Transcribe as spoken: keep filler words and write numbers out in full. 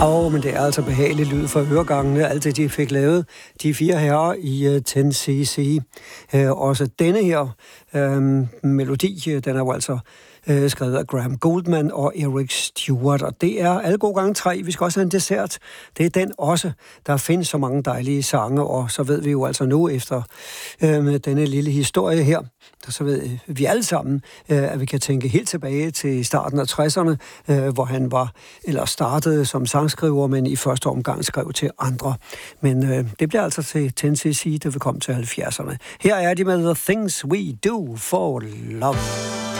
Åh, oh, men det er altså behageligt lyd for øregangene, alt det, de fik lavet, de fire herrer i uh, ti C C. Uh, også denne her uh, melodi, den er jo altså uh, skrevet af Graham Gouldman og Eric Stewart, og det er alle gode gange tre. Vi skal også have en dessert. Det er den også. Der findes så mange dejlige sange, og så ved vi jo altså nu efter uh, denne lille historie her, så ved vi alle sammen, at vi kan tænke helt tilbage til starten af tresserne, hvor han var, eller startede som sangskriver, men i første omgang skrev til andre. Men det bliver altså til ti C C, da vi kom til halvfjerdserne. Her er de med The Things We Do for Love.